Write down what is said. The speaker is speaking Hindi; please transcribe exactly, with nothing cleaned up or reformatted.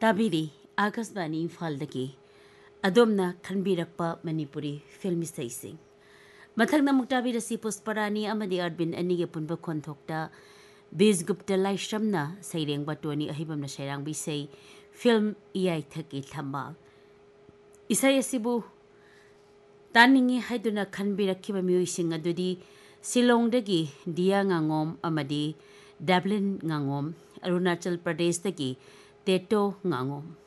ताबिरी आकाशवाणी इम्फालदगी अदोमना खनबिरक्पा मणिपुरी फिल्म इसैसिंग मथंगना मुक्ताबिरसी पुष्परानी अमदी अरबिन अनिगे पुनबा खोनथोक्ता बीज गुप्ता लाइश्रमना सैरेंग बटोनी अहिबमना सैरांग बिसै फिल्म इयाई थकी थम्मा इसै असिबु तानिंगी हाइदुना खनबिरक्खिबा मिउइसिंग अदुदी सिलोंगदगी दिया nganगोम अमदी डबलिन nganगोम अरुणाचल प्रदेश दगी तेटो nganगोम